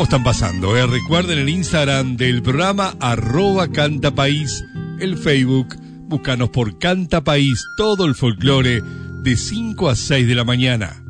cómo están pasando. Recuerden el Instagram del programa, @cantapaís, el Facebook, búscanos por Canta País, todo el folclore de 5 a 6 de la mañana.